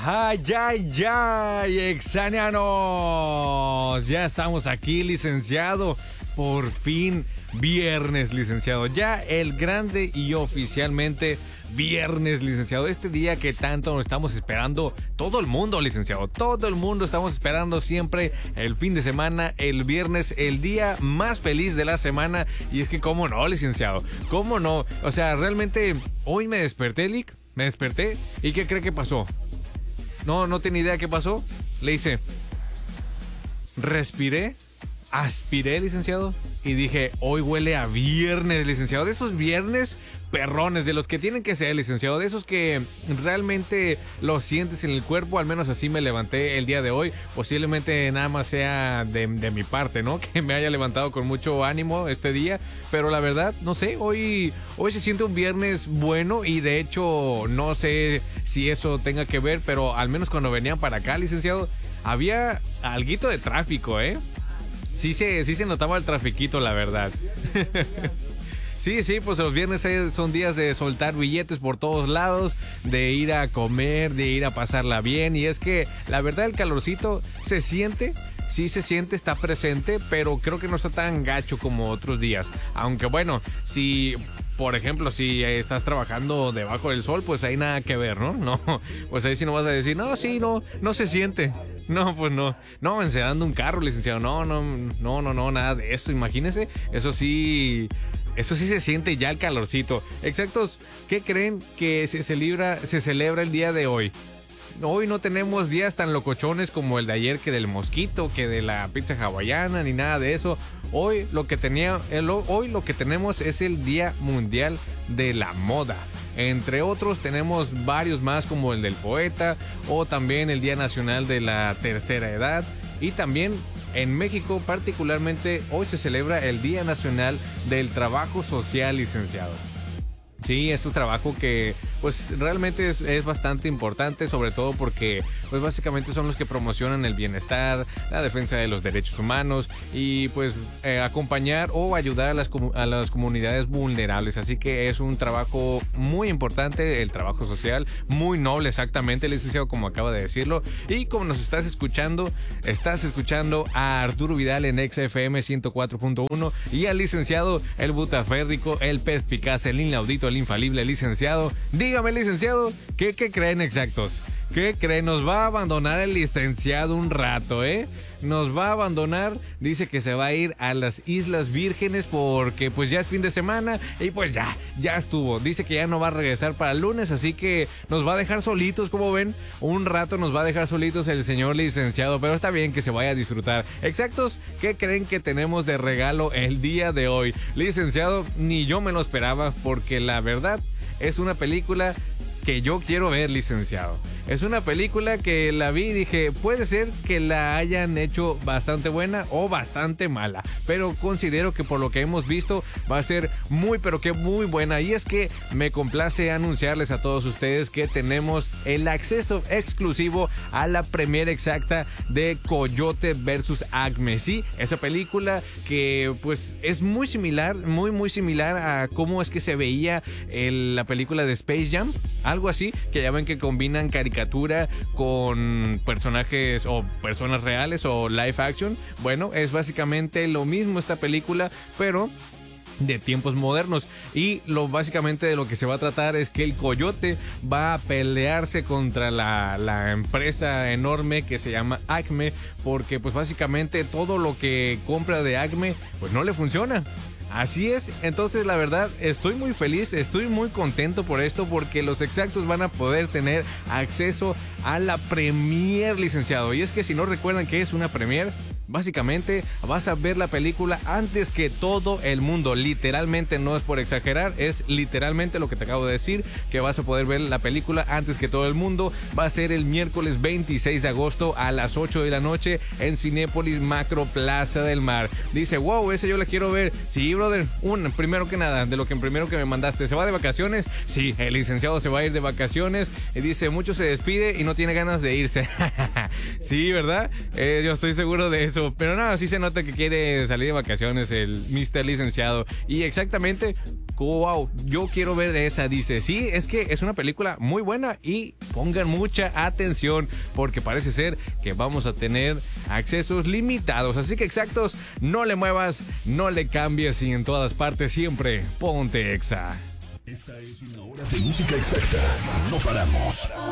Ay, ay, ay, exáneanos. Ya estamos aquí, licenciado. Por fin, viernes, licenciado. Ya el grande y oficialmente viernes, licenciado. Este día que tanto nos estamos esperando todo el mundo, licenciado. Todo el mundo estamos esperando siempre el fin de semana, el viernes, el día más feliz de la semana. Y es que, ¿cómo no, licenciado? ¿Cómo no? O sea, realmente, hoy me desperté, Lick. Me desperté. ¿Y qué cree que pasó? No tenía idea qué pasó. Le hice, respiré, aspiré, licenciado, y dije, hoy huele a viernes, licenciado. De esos viernes perrones, de los que tienen que ser, licenciado, de esos que realmente los sientes en el cuerpo. Al menos así me levanté el día de hoy. Posiblemente nada más sea de mi parte, ¿no? Que me haya levantado con mucho ánimo este día. Pero la verdad, no sé, hoy se siente un viernes bueno. Y de hecho, no sé si eso tenga que ver, pero al menos cuando venían para acá, licenciado, había alguito de tráfico, ¿eh? Sí se notaba el trafiquito, la verdad. Sí, pues los viernes son días de soltar billetes por todos lados, de ir a comer, de ir a pasarla bien. Y es que la verdad el calorcito se siente, sí se siente, está presente, pero creo que no está tan gacho como otros días. Aunque bueno, si... Por ejemplo, si estás trabajando debajo del sol, pues ahí nada que ver, ¿no? No, pues ahí sí no vas a decir, no se siente. No, pues no, encerrando un carro, licenciado, no, nada de eso, imagínese, eso sí se siente ya el calorcito. Exactos, ¿qué creen que se celebra el día de hoy? Hoy no tenemos días tan locochones como el de ayer, que del mosquito, que de la pizza hawaiana, ni nada de eso. Hoy lo que tenemos es el Día Mundial de la Moda. Entre otros tenemos varios más, como el del poeta, o también el Día Nacional de la Tercera Edad. Y también en México particularmente hoy se celebra el Día Nacional del Trabajo Social, licenciado. Sí, es un trabajo que pues realmente es bastante importante, sobre todo porque pues básicamente son los que promocionan el bienestar, la defensa de los derechos humanos y pues acompañar o ayudar a las comunidades vulnerables. Así que es un trabajo muy importante, el trabajo social, muy noble, exactamente, licenciado, como acaba de decirlo. Y como nos estás escuchando a Arturo Vidal en XFM 104.1 y al licenciado, el butaférrico, el perspicaz, el inaudito, el infalible, licenciado. Dígame, licenciado, ¿qué creen, exactos? ¿Qué creen? Nos va a abandonar el licenciado un rato, ¿eh? Nos va a abandonar, dice que se va a ir a las Islas Vírgenes porque pues ya es fin de semana y pues ya estuvo. Dice que ya no va a regresar para el lunes, así que nos va a dejar solitos, como ven, un rato nos va a dejar solitos el señor licenciado, pero está bien que se vaya a disfrutar. Exactos, ¿qué creen que tenemos de regalo el día de hoy? Licenciado, ni yo me lo esperaba porque la verdad es una película que yo quiero ver, licenciado. Es una película que la vi y dije, puede ser que la hayan hecho bastante buena o bastante mala, pero considero que por lo que hemos visto va a ser muy, pero que muy buena. Y es que me complace anunciarles a todos ustedes que tenemos el acceso exclusivo a la premiere exacta de Coyote vs. Acme. Sí, esa película que pues es muy similar, muy similar a cómo es que se veía la película de Space Jam, algo así, que ya ven que combinan caricatura con personajes o personas reales o live action. Bueno, es básicamente lo mismo esta película, pero de tiempos modernos. Y básicamente de lo que se va a tratar es que el Coyote va a pelearse contra la empresa enorme que se llama Acme, porque pues básicamente todo lo que compra de Acme pues no le funciona. Así es, entonces la verdad estoy muy feliz, estoy muy contento por esto, porque los exactos van a poder tener acceso a la premier, licenciado. Y es que si no recuerdan qué es una premier, básicamente vas a ver la película antes que todo el mundo. Literalmente, no es por exagerar, es literalmente lo que te acabo de decir, que vas a poder ver la película antes que todo el mundo. Va a ser el miércoles 26 de agosto a las 8 de la noche en Cinépolis Macro Plaza del Mar. Dice, wow, ese yo la quiero ver. Sí, brother, primero que nada, de lo que primero que me mandaste, ¿se va de vacaciones? Sí, el licenciado se va a ir de vacaciones. Y dice, mucho se despide y no tiene ganas de irse. Sí, ¿verdad? Yo estoy seguro de eso. Pero no, sí se nota que quiere salir de vacaciones el Mr. Licenciado. Y exactamente wow, yo quiero ver esa. Dice, sí, es que es una película muy buena y pongan mucha atención porque parece ser que vamos a tener accesos limitados. Así que exactos, no le muevas, no le cambies y en todas partes siempre ponte Exa. Esta es una hora de música exacta. No paramos.